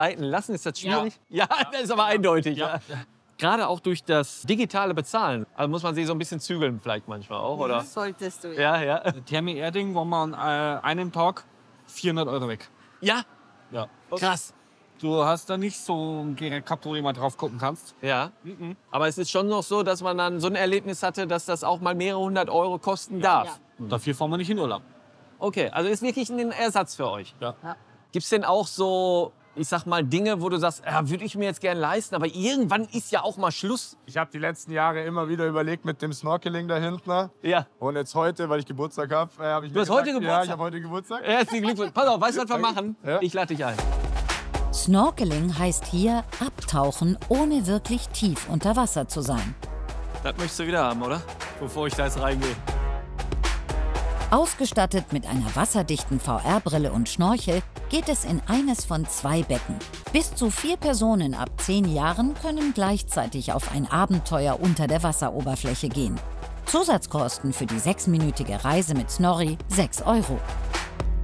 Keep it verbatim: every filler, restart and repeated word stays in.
Leiten lassen, ist das schwierig? Ja, ja, das ist aber eindeutig. Ja. Ja. Gerade auch durch das digitale Bezahlen, also muss man sich so ein bisschen zügeln vielleicht manchmal auch, oder? Das solltest du. Ja, ja. Thermi Erding war man an äh, einem Tag vierhundert Euro weg. Ja? Ja. Krass. Du hast da nicht so ein Gerät gehabt, wo du mal drauf gucken kannst. Ja. Mhm. Aber es ist schon noch so, dass man dann so ein Erlebnis hatte, dass das auch mal mehrere hundert Euro kosten darf. Ja. Und dafür fahren wir nicht in Urlaub. Okay, also ist wirklich ein Ersatz für euch. Ja. Ja. Gibt es denn auch so, ich sag mal, Dinge, wo du sagst, ja, würde ich mir jetzt gerne leisten, aber irgendwann ist ja auch mal Schluss? Ich habe die letzten Jahre immer wieder überlegt mit dem Snorkeling da hinten. Ja. Und jetzt heute, weil ich Geburtstag habe, äh, habe ich Du mir hast gesagt, heute Geburtstag? Ja, ich habe heute Geburtstag. Herzlichen Glückwunsch. Pass auf, weißt du, was wir machen? Ja. Ich lade dich ein. Snorkeling heißt hier abtauchen, ohne wirklich tief unter Wasser zu sein. Das möchtest du wieder haben, oder? Bevor ich da jetzt reingehe. Ausgestattet mit einer wasserdichten V R-Brille und Schnorchel geht es in eines von zwei Becken. Bis zu vier Personen ab zehn Jahren können gleichzeitig auf ein Abenteuer unter der Wasseroberfläche gehen. Zusatzkosten für die sechsminütige Reise mit Snorri sechs Euro.